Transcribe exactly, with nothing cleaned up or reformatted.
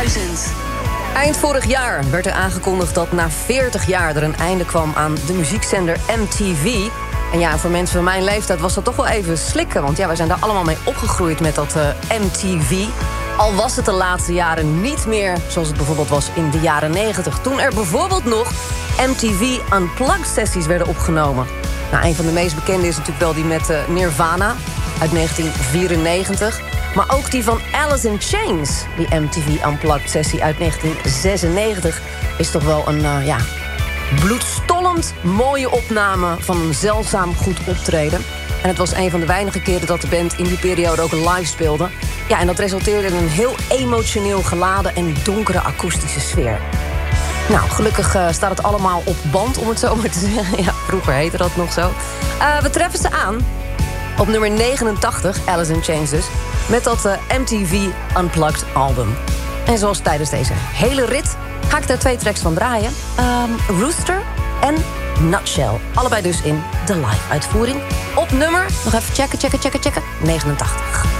tweeduizend. Eind vorig jaar werd er aangekondigd dat na veertig jaar er een einde kwam aan de muziekzender M T V. En ja, voor mensen van mijn leeftijd was dat toch wel even slikken. Want ja, wij zijn daar allemaal mee opgegroeid met dat uh, M T V. Al was het de laatste jaren niet meer zoals het bijvoorbeeld was in de jaren negentig. Toen er bijvoorbeeld nog M T V Unplugged sessies werden opgenomen. Nou, een van de meest bekende is natuurlijk wel die met uh, Nirvana uit negentien vierennegentig. Maar ook die van Alice in Chains, die M T V Unplugged sessie uit negentien zesennegentig... is toch wel een uh, ja, bloedstollend mooie opname van een zeldzaam goed optreden. En het was een van de weinige keren dat de band in die periode ook live speelde. Ja, en dat resulteerde in een heel emotioneel geladen en donkere akoestische sfeer. Nou, gelukkig uh, staat het allemaal op band, om het zo maar te zeggen. Ja, vroeger heette dat nog zo. Uh, we treffen ze aan op nummer negenentachtig, Alice in Chains dus, met dat uh, M T V Unplugged album. En zoals tijdens deze hele rit ga ik er twee tracks van draaien. Um, Rooster en Nutshell. Allebei dus in de live uitvoering. Op nummer, nog even checken, checken, checken, checken, negenentachtig.